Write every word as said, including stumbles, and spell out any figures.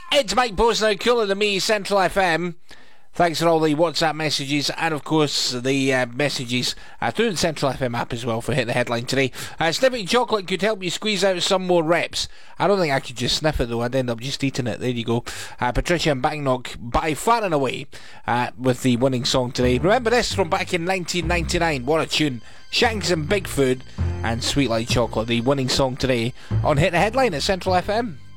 It's Mike Posner, cooler than me, Central F M. Thanks for all the WhatsApp messages and, of course, the uh, messages uh, through the Central F M app as well for Hit the Headline today. Uh, sniffing chocolate could help you squeeze out some more reps. I don't think I could just sniff it, though. I'd end up just eating it. There you go. Uh, Patricia and Bangkok by far and away uh, with the winning song today. Remember this from back in nineteen ninety-nine. What a tune. Shanks and Big Food and Sweet Like Chocolate, the winning song today on Hit the Headline at Central F M.